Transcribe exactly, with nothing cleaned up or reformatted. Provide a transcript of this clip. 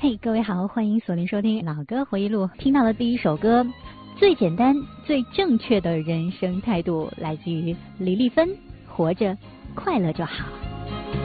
嘿，各位好，欢迎锁定收听老歌回忆录。听到的第一首歌，最简单、最正确的人生态度，来自于李丽芬，活着快乐就好。